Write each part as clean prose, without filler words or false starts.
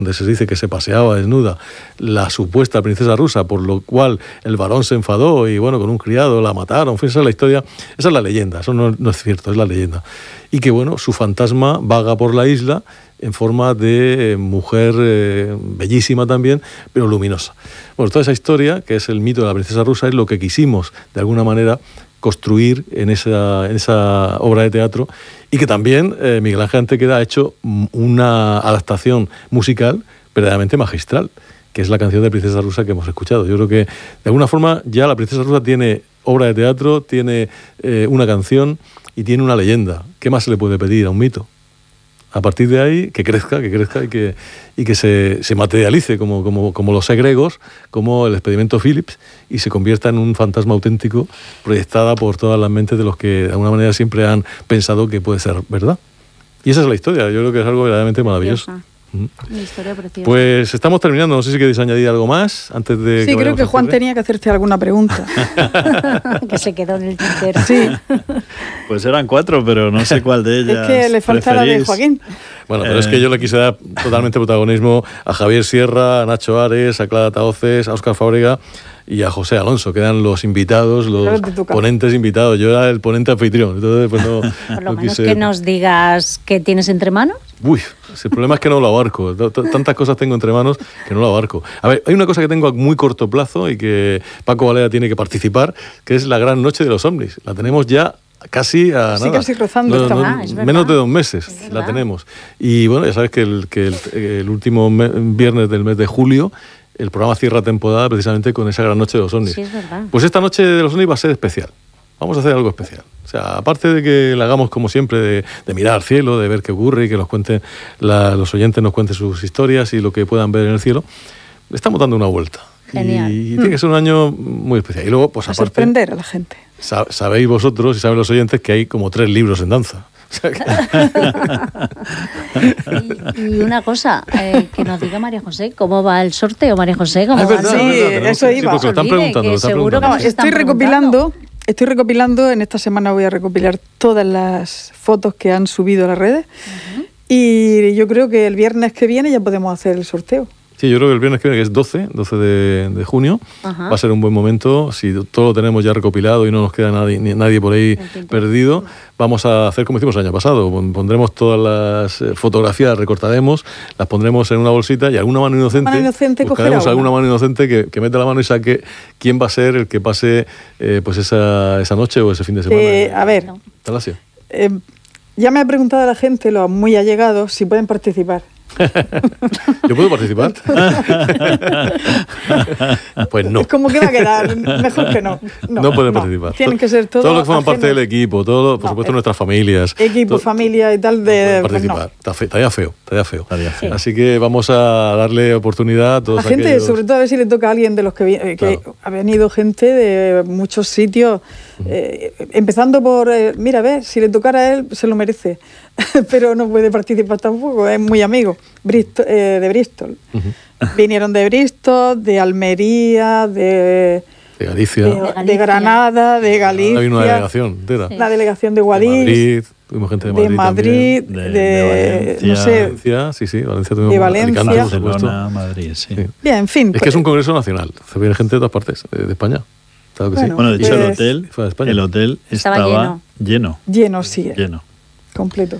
donde se dice que se paseaba desnuda la supuesta princesa rusa, por lo cual el varón se enfadó y bueno, con un criado la mataron. Esa es la historia, esa es la leyenda, eso no es cierto, es la leyenda. Y que bueno, su fantasma vaga por la isla en forma de mujer bellísima también, pero luminosa. Bueno, toda esa historia, que es el mito de la princesa rusa, es lo que quisimos de alguna manera construir en esa obra de teatro, y que también Miguel Ángel Antequera ha hecho una adaptación musical verdaderamente magistral, que es la canción de Princesa Rusa que hemos escuchado. Yo creo que de alguna forma ya la Princesa Rusa tiene obra de teatro, tiene una canción y tiene una leyenda. ¿Qué más se le puede pedir a un mito? A partir de ahí, que crezca y que se materialice como los egregos, como el experimento Phillips, y se convierta en un fantasma auténtico proyectada por todas las mentes de los que de alguna manera siempre han pensado que puede ser verdad. Y esa es la historia, yo creo que es algo verdaderamente maravilloso. Una historia preciosa. Pues estamos terminando, no sé si queréis añadir algo más antes de... Sí, creo que Juan tenía que hacerte alguna pregunta. Que se quedó en el tintero. Sí. Pues eran 4, pero no sé cuál de ellas. Es que le falta la de Joaquín. Bueno, pero es que yo le quise dar totalmente protagonismo a Javier Sierra, a Nacho Ares, a Clara Tahoces, a Óscar Fábrega y a José Alonso, que eran los invitados, los ponentes invitados. Yo era el ponente anfitrión, entonces pues no... Por lo menos que nos digas qué tienes entre manos. Uy, el problema es que no lo abarco. Tantas cosas tengo entre manos que no lo abarco. A ver, hay una cosa que tengo a muy corto plazo y que Paco Valera tiene que participar, que es la gran noche de los ovnis. La tenemos ya casi a nada. Casi rozando. Menos de 2 meses la tenemos. Y bueno, ya sabes que el último viernes del mes de julio el programa cierra temporada precisamente con esa gran noche de los ovnis. Sí, es verdad. Pues esta noche de los ovnis va a ser especial. Vamos a hacer algo especial. O sea, aparte de que la hagamos como siempre, de mirar al cielo, de ver qué ocurre y que nos cuenten los oyentes nos cuenten sus historias y lo que puedan ver en el cielo, le estamos dando una vuelta. Genial. Y tiene que ser un año muy especial. Y luego, pues a aparte... sorprender a la gente. Sabéis vosotros y saben los oyentes que hay como 3 libros en danza. Y una cosa, que nos diga María José, ¿cómo va el sorteo, María José? ¿Cómo va? Sí, eso iba. Porque lo están preguntando. No, estoy recopilando, en esta semana voy a recopilar todas las fotos que han subido a las redes. Y yo creo que el viernes que viene ya podemos hacer el sorteo. Sí, yo creo que el viernes que viene, que es 12 de junio, va a ser un buen momento. Si todo lo tenemos ya recopilado y no nos queda nadie por ahí perdido, vamos a hacer como hicimos el año pasado. Pondremos todas las fotografías, recortaremos, las pondremos en una bolsita y alguna mano inocente buscaremos alguna mano inocente que meta la mano y saque quién va a ser el que pase pues esa noche o ese fin de semana. A ver, Talasia. Ya me ha preguntado la gente, los muy allegados, si pueden participar. ¿Yo puedo participar? Pues no. ¿Cómo que va a quedar? Mejor que no. No pueden participar. Tienen que ser todos. Todos los que forman parte del equipo, por supuesto nuestras familias. Equipo, familia y tal. Participar. Estaría feo. Así que vamos a darle oportunidad a todos. La gente, sobre todo a ver si le toca a alguien de los que ha venido gente de muchos sitios. Empezando por, mira, a ver, si le tocara a él, se lo merece. Pero no puede participar tampoco, es muy amigo. De Bristol. Vinieron de Bristol, de Almería, de Galicia, de Granada, de Galicia. Hay una delegación entera. La delegación de Guadix. Madrid, tuvimos gente de Madrid. De Valencia. No sé. Valencia tuvimos. De Valencia. Alicante, Barcelona, Madrid, sí. Bien, en fin. Es que es un congreso nacional. Se viene gente de todas partes, de España. Claro que Bueno, de hecho, pues, el hotel estaba lleno. Lleno, sí. Lleno. Completo.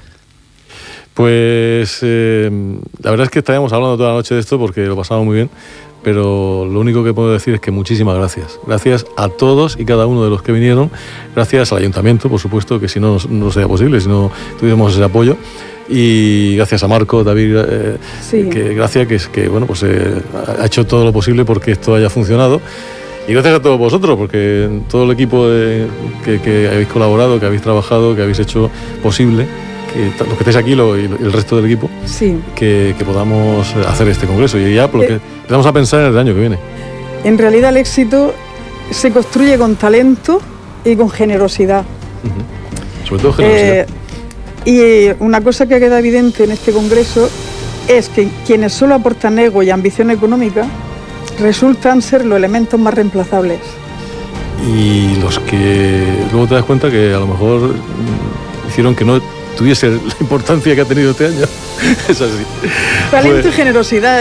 Pues la verdad es que estaríamos hablando toda la noche de esto porque lo pasamos muy bien, pero lo único que puedo decir es que muchísimas gracias. Gracias a todos y cada uno de los que vinieron. Gracias al ayuntamiento, por supuesto, que si no sería posible, si no tuviéramos ese apoyo. Y gracias a Marco, David, que bueno, pues ha hecho todo lo posible porque esto haya funcionado. Y gracias a todos vosotros, porque todo el equipo que habéis colaborado, que habéis trabajado, que habéis hecho posible, los que estáis aquí y el resto del equipo, que podamos hacer este congreso. Y ya por lo que empezamos a pensar en el año que viene. En realidad el éxito se construye con talento y con generosidad. Sobre todo generosidad. Y una cosa que queda evidente en este congreso es que quienes solo aportan ego y ambición económica resultan ser los elementos más reemplazables. Y los que luego te das cuenta que a lo mejor hicieron que no tuviese la importancia que ha tenido este año. Es así. Talento y generosidad.